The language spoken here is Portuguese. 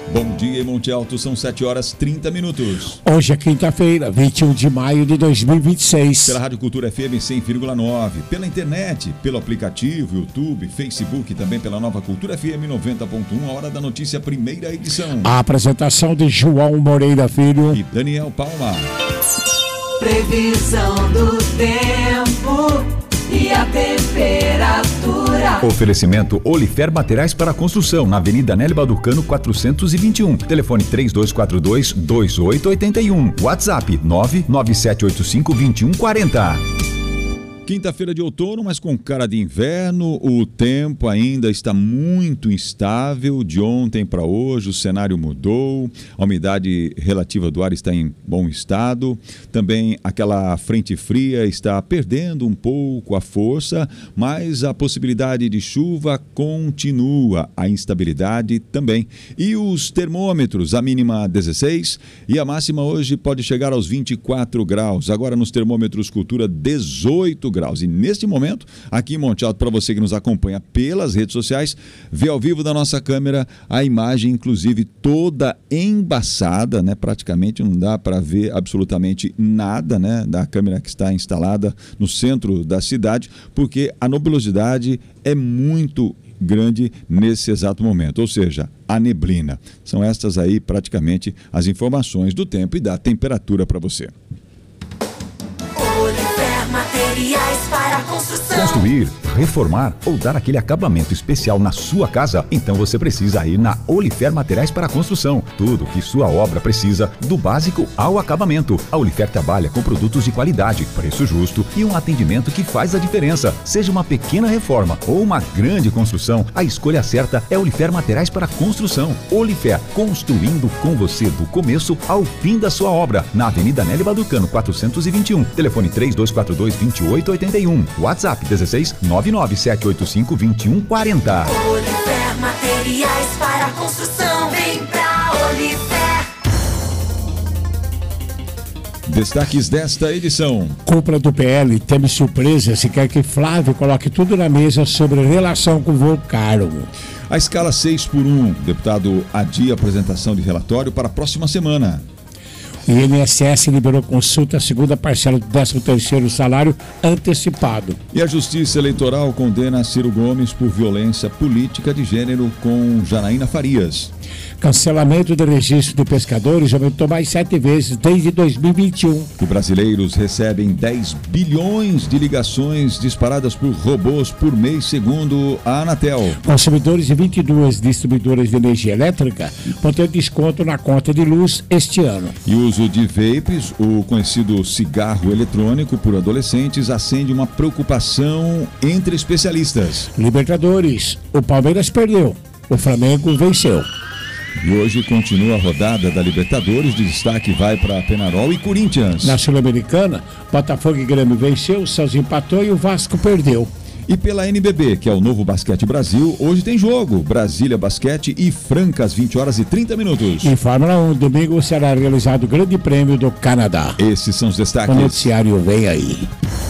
Bom dia, Monte Alto, são 7h30. Hoje é quinta-feira, 21 de maio de 2026. Pela Rádio Cultura FM 100,9, pela internet, pelo aplicativo, YouTube, Facebook, também pela Nova Cultura FM 90.1, a Hora da Notícia, primeira edição. A apresentação de João Moreira Filho e Daniel Palma. Previsão do tempo e a temperatura. Oferecimento Olifer Materiais para Construção, na Avenida Nélio Baducano 421. Telefone 3242-2881. WhatsApp 99785-2140. Quinta-feira de outono, mas com cara de inverno, o tempo ainda está muito instável. De ontem para hoje o cenário mudou, a umidade relativa do ar está em bom estado. Também aquela frente fria está perdendo um pouco a força, mas a possibilidade de chuva continua, a instabilidade também. E os termômetros, a mínima 16 e a máxima hoje pode chegar aos 24 graus. Agora nos termômetros Cultura 18 graus. E neste momento, aqui em Monte Alto, para você que nos acompanha pelas redes sociais, vê ao vivo da nossa câmera a imagem, inclusive toda embaçada, né? Praticamente não dá para ver absolutamente nada, né? Da câmera que está instalada no centro da cidade, porque a nebulosidade é muito grande nesse exato momento, ou seja, a neblina. São estas aí praticamente as informações do tempo e da temperatura para você. Materiais para construção. Construir, reformar ou dar aquele acabamento especial na sua casa? Então você precisa ir na Olifer Materiais para Construção. Tudo que sua obra precisa, do básico ao acabamento. A Olifer trabalha com produtos de qualidade, preço justo e um atendimento que faz a diferença. Seja uma pequena reforma ou uma grande construção, a escolha certa é Olifer Materiais para Construção. Olifer, construindo com você do começo ao fim da sua obra. Na Avenida Nélio Baducano 421. Telefone 3242-2881. WhatsApp 16 99785-2140. Olifer Materiais para Construção. Vem pra Olifer. Destaques desta edição. Cúpula do PL teme surpresa se quer que Flávio coloque tudo na mesa sobre relação com o voo caro. A escala 6x1. Deputado adia a apresentação de relatório para a próxima semana. O INSS liberou consulta, segunda parcela do 13º salário antecipado. E a Justiça Eleitoral condena Ciro Gomes por violência política de gênero com Janaína Farias. Cancelamento do registro de pescadores aumentou mais 7 vezes desde 2021. E brasileiros recebem 10 bilhões de ligações disparadas por robôs por mês, segundo a Anatel. Consumidores de 22 distribuidoras de energia elétrica vão ter desconto na conta de luz este ano. E o uso de vapes, o conhecido cigarro eletrônico por adolescentes, acende uma preocupação entre especialistas. Libertadores, o Palmeiras perdeu, o Flamengo venceu. E hoje continua a rodada da Libertadores, de destaque vai para Peñarol e Corinthians. Na Sul-Americana, Botafogo e Grêmio venceu, o Santos empatou e o Vasco perdeu. E pela NBB, que é o Novo Basquete Brasil, hoje tem jogo, Brasília Basquete e Franca, às 20h30. Em Fórmula 1, domingo será realizado o Grande Prêmio do Canadá. Esses são os destaques. O noticiário vem aí.